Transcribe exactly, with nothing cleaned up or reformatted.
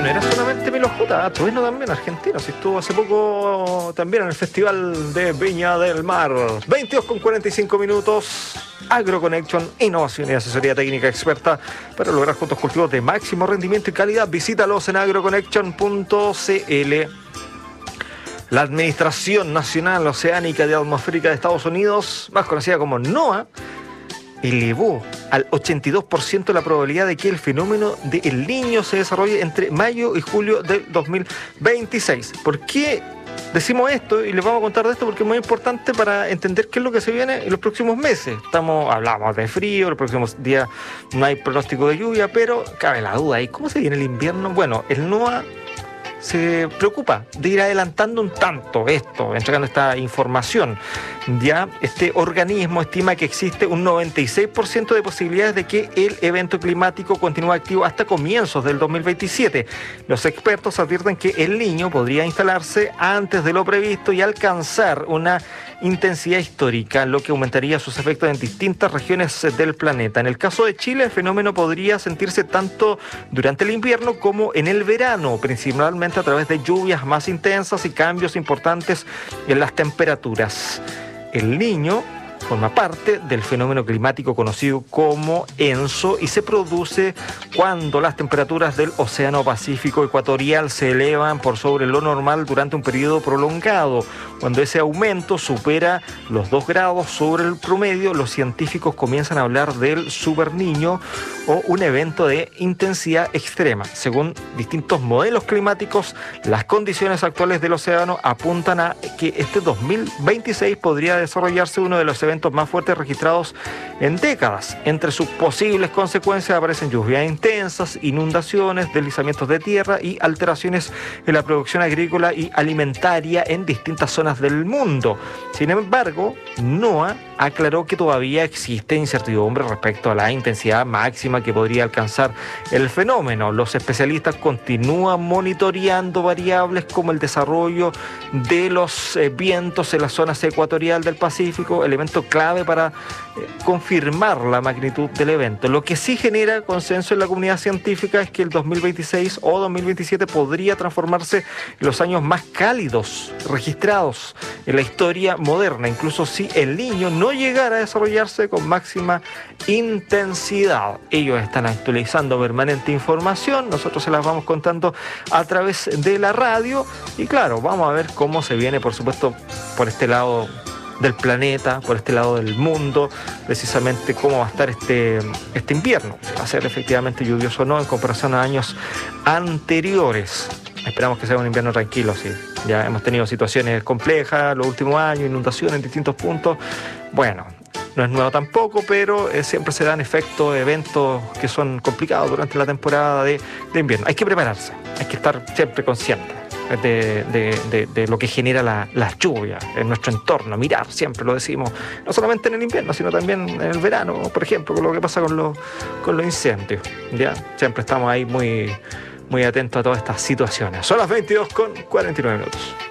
No era solamente Milo J, Trueno también, argentino. Si estuvo hace poco también en el Festival de Viña del Mar. veintidós con cuarenta y cinco minutos. AgroConnection, innovación y asesoría técnica experta para lograr juntos cultivos de máximo rendimiento y calidad. Visítalos en agroconnection punto c l. La Administración Nacional Oceánica y Atmosférica de Estados Unidos, más conocida como NOAA, elevó al ochenta y dos por ciento la probabilidad de que el fenómeno de El Niño se desarrolle entre mayo y julio del dos mil veintiséis. ¿Por qué decimos esto? Y les vamos a contar de esto porque es muy importante para entender qué es lo que se viene en los próximos meses. Estamos, hablamos de frío, los próximos días no hay pronóstico de lluvia, pero cabe la duda ahí, ¿cómo se viene el invierno? Bueno, el NOAA se preocupa de ir adelantando un tanto esto, entregando esta información. Ya este organismo estima que existe un noventa y seis por ciento de posibilidades de que el evento climático continúe activo hasta comienzos del dos mil veintisiete. Los expertos advierten que El Niño podría instalarse antes de lo previsto y alcanzar una intensidad histórica, lo que aumentaría sus efectos en distintas regiones del planeta. En el caso de Chile, el fenómeno podría sentirse tanto durante el invierno como en el verano, principalmente a través de lluvias más intensas y cambios importantes en las temperaturas. El Niño forma parte del fenómeno climático conocido como ENSO y se produce cuando las temperaturas del Océano Pacífico ecuatorial se elevan por sobre lo normal durante un periodo prolongado. Cuando ese aumento supera los dos grados sobre el promedio, los científicos comienzan a hablar del superniño o un evento de intensidad extrema. Según distintos modelos climáticos, las condiciones actuales del océano apuntan a que este dos mil veintiséis podría desarrollarse uno de los eventos más fuertes registrados en décadas. Entre sus posibles consecuencias aparecen lluvias intensas, inundaciones, deslizamientos de tierra y alteraciones en la producción agrícola y alimentaria en distintas zonas del mundo. Sin embargo, NOAA aclaró que todavía existe incertidumbre respecto a la intensidad máxima que podría alcanzar el fenómeno. Los especialistas continúan monitoreando variables como el desarrollo de los eh, vientos en la zona ecuatorial del Pacífico, elemento clave para eh, confirmar la magnitud del evento. Lo que sí genera consenso en la comunidad científica es que el dos mil veintiséis o dos mil veintisiete podría transformarse en los años más cálidos registrados en la historia moderna, incluso si El Niño no llegara a desarrollarse con máxima intensidad. Ellos están actualizando permanente información, nosotros se las vamos contando a través de la radio y claro, vamos a ver cómo se viene, por supuesto, por este lado del planeta, por este lado del mundo, precisamente cómo va a estar este, este invierno, si va a ser efectivamente lluvioso o no en comparación a años anteriores. Esperamos que sea un invierno tranquilo, sí. Ya hemos tenido situaciones complejas los últimos años, inundaciones en distintos puntos. Bueno, no es nuevo tampoco, pero eh, siempre se dan efectos, eventos que son complicados durante la temporada de, de invierno. Hay que prepararse, hay que estar siempre consciente de, de, de, de lo que genera la, las lluvias en nuestro entorno, mirar, siempre lo decimos, no solamente en el invierno, sino también en el verano, por ejemplo, con lo que pasa con los, con los incendios. ¿Ya? Siempre estamos ahí muy... muy atento a todas estas situaciones. Son las veintidós con cuarenta y nueve minutos.